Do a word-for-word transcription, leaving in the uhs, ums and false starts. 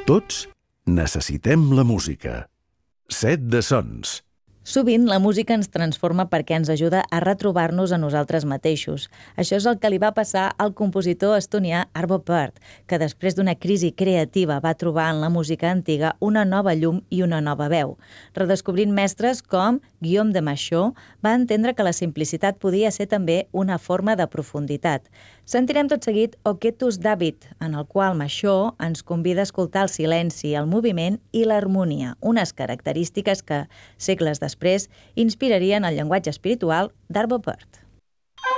Tots necessitem la música. Set de sons. Sovint, la música ens transforma perquè ens ajuda a retrobar-nos a nosaltres mateixos. Això és el que li va passar al compositor estonià Arvo Pärt, que després d'una crisi creativa va trobar en la música antiga una nova llum i una nova veu. Redescobrint mestres com Guillaume de Machaut, va entendre que la simplicitat podia ser també una forma de profunditat. Sentirem tot seguit O Quietus David, en el qual Machaut ens convida a escoltar el silenci, el moviment i l'harmonia, unes característiques que, segles després, inspirarien el llenguatge espiritual d'Arvo Pärt.